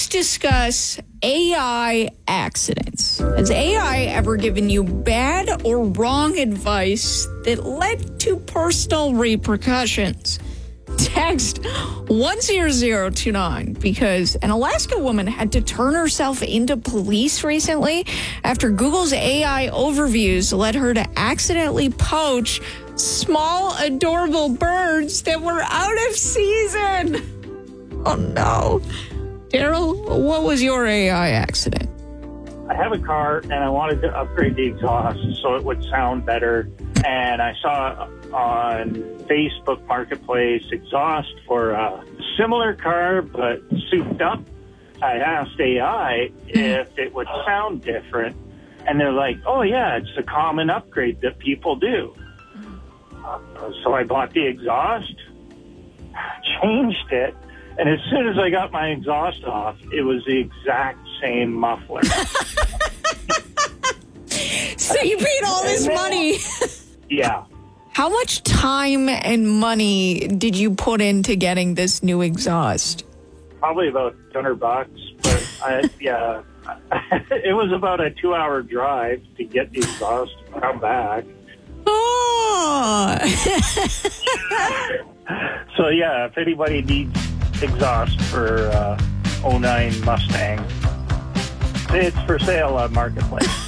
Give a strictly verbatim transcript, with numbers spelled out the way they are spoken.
let's discuss A I accidents. Has A I ever given you bad or wrong advice that led to personal repercussions? Text one zero zero two nine because an Alaska woman had to turn herself into police recently after Google's A I overviews led her to accidentally poach small, adorable birds that were out of season. Oh, no. Daryl, what was your A I accident? I have a car, and I wanted to upgrade the exhaust so it would sound better. And I saw on Facebook Marketplace exhaust for a similar car, but souped up. I asked A I if it would sound different, and they're like, oh, yeah, it's a common upgrade that people do. So I bought the exhaust, changed it, and as soon as I got my exhaust off, it was the exact same muffler. So you paid all this money. Yeah. How much time and money did you put into getting this new exhaust? Probably about two hundred bucks, but I, yeah, it was about a two-hour drive to get the exhaust to come back. Oh. So, yeah, if anybody needs exhaust for uh, oh nine Mustang, it's for sale on Marketplace.